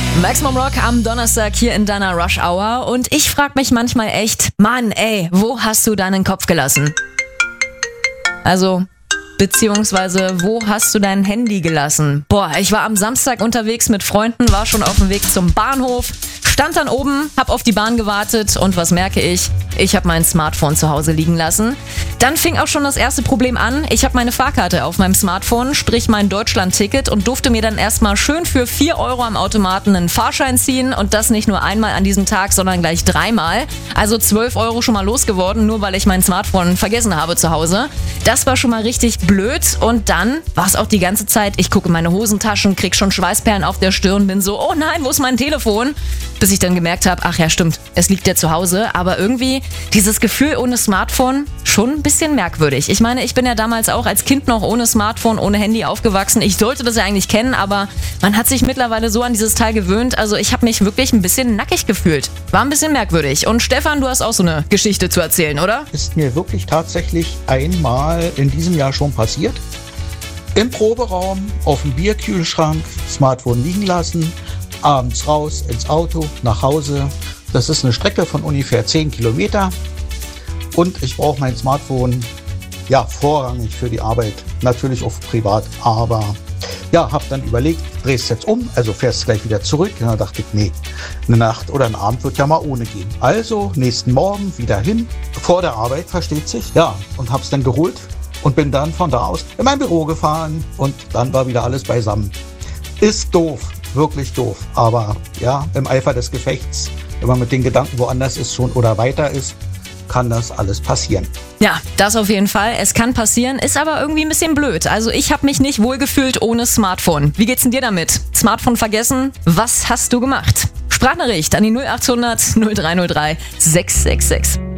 Maximum Rock am Donnerstag hier in deiner Rush Hour und ich frag mich manchmal echt, Mann ey, wo hast du deinen Kopf gelassen? Also, beziehungsweise, wo hast du dein Handy gelassen? Boah, ich war am Samstag unterwegs mit Freunden, war schon auf dem Weg zum Bahnhof, stand dann oben, hab auf die Bahn gewartet und was merke ich? Ich habe mein Smartphone zu Hause liegen lassen. Dann fing auch schon das erste Problem an. Ich habe meine Fahrkarte auf meinem Smartphone, sprich mein Deutschland-Ticket und durfte mir dann erstmal schön für 4 Euro am Automaten einen Fahrschein ziehen und das nicht nur einmal an diesem Tag, sondern gleich 3-mal. Also 12 Euro schon mal losgeworden, nur weil ich mein Smartphone vergessen habe zu Hause. Das war schon mal richtig blöd und dann war es auch die ganze Zeit, ich gucke in meine Hosentaschen, krieg schon Schweißperlen auf der Stirn, bin so, oh nein, wo ist mein Telefon? Bis ich dann gemerkt habe, ach ja stimmt, es liegt ja zu Hause, aber irgendwie dieses Gefühl ohne Smartphone schon ein bisschen merkwürdig. Ich meine, ich bin ja damals auch als Kind noch ohne Smartphone, ohne Handy aufgewachsen. Ich sollte das ja eigentlich kennen, aber man hat sich mittlerweile so an dieses Teil gewöhnt. Also ich habe mich wirklich ein bisschen nackig gefühlt. War ein bisschen merkwürdig. Und Stefan, du hast auch so eine Geschichte zu erzählen, oder? Ist mir wirklich tatsächlich einmal in diesem Jahr schon passiert. Im Proberaum, auf dem Bierkühlschrank, Smartphone liegen lassen, abends raus ins Auto, nach Hause. Das ist eine Strecke von ungefähr 10 Kilometer und ich brauche mein Smartphone ja vorrangig für die Arbeit, natürlich auch privat, aber ja, habe dann überlegt, drehst jetzt um, also fährst gleich wieder zurück. Und dann dachte ich, nee, eine Nacht oder ein Abend wird ja mal ohne gehen. Also nächsten Morgen wieder hin, vor der Arbeit, versteht sich, ja, und hab's dann geholt und bin dann von da aus in mein Büro gefahren und dann war wieder alles beisammen. Ist doof, wirklich doof, aber ja, im Eifer des Gefechts, wenn man mit den Gedanken woanders ist schon oder weiter ist, kann das alles passieren. Ja, das auf jeden Fall. Es kann passieren, ist aber irgendwie ein bisschen blöd. Also ich habe mich nicht wohlgefühlt ohne Smartphone. Wie geht's denn dir damit? Smartphone vergessen? Was hast du gemacht? Sprachnachricht an die 0800 0303 666.